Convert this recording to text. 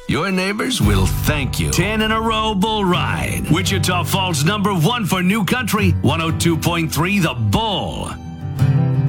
Your neighbors will thank you. 10 in a row Bull Ride. Wichita Falls #1 for New Country, 102.3 The Bull.